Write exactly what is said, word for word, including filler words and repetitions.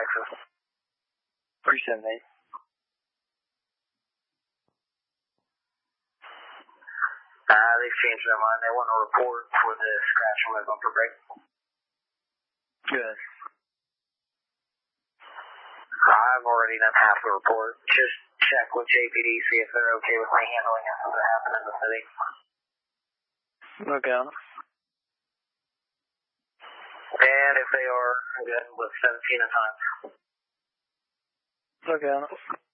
Texas. Appreciate it, mate. Uh, they've changed their mind. They want a report for the scratch on their bumper brake. Good. I've already done half the report. Just check with J P D, see if they're okay with me handling it since it happened in the city. Okay. And if they are, I'm good with seventeen at times. Okay.